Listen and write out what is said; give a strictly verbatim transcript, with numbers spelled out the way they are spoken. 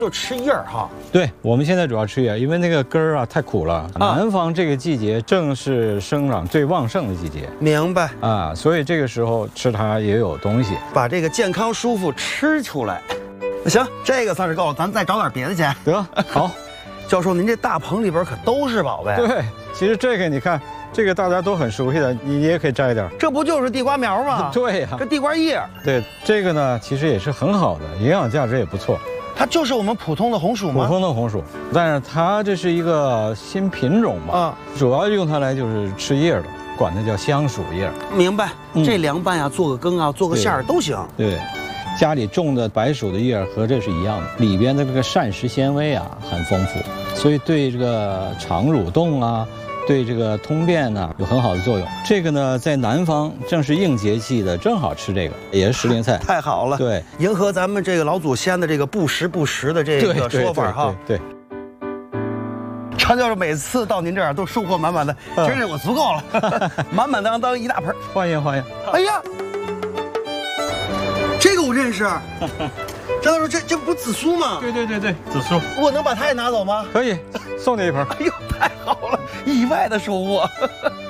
就吃叶儿哈。 对，我们现在主要吃叶，因为那个根儿啊太苦了。 啊、 南方这个季节正是生长最旺盛的季节。 明白啊，所以这个时候吃它也有东西， 把这个健康舒服吃出来。那行，这个算是够了，咱再找点别的去。 得好。 教授，您这大棚里边可都是宝贝。 对，其实这个你看。 这个大家都很熟悉的，你也可以摘一点。 这不就是地瓜苗吗？ 对呀、啊， 这地瓜叶。 对，这个呢，其实也是很好的，营养价值也不错。 它就是我们普通的红薯吗？ 普通的红薯，但是它这是一个新品种嘛，啊，主要用它来就是吃叶的，管它叫香薯叶。 明白，嗯、这凉拌呀，做个羹啊，做个馅儿都行。 对，家里种的白薯的叶和这是一样的，里边的这个膳食纤维啊很丰富，所以对这个肠蠕动啊。 对这个通便呢有很好的作用。这个呢，在南方正是应节气的，正好吃这个，也是时令菜。 太好了， 对， 迎合咱们这个老祖先的这个不时不食的这个说法哈。 对。 常教授每次到您这儿都收获满满的，今儿我足够了，满满当当一大盆。 欢迎欢迎。 哎呀，这个我认识。张教授，这这不紫苏吗？ 对对对对，紫苏。 我能把它也拿走吗？ 可以，送你一盆。 哎呦，太好了，意外的收获。